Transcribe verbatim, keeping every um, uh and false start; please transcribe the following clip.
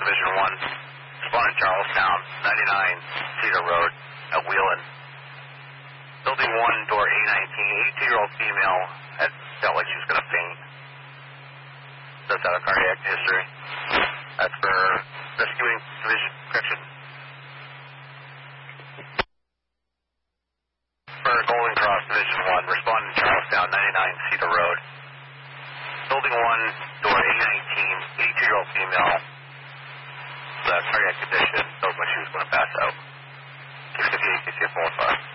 Division one. Responding Charlestown, ninety-nine Cedar Road at Wheelan. Building one, door A nineteen, eighteen-year-old female had felt like she was going to faint. Does have a cardiac history. That's for rescuing division, correction. For Golden Cross Division one, responding Charlestown, ninety-nine Cedar Road. Building one, door A nineteen, eighty-two-year-old female, the cardiac condition, felt like she was going to pass out. six fifty-eight, K C F one five.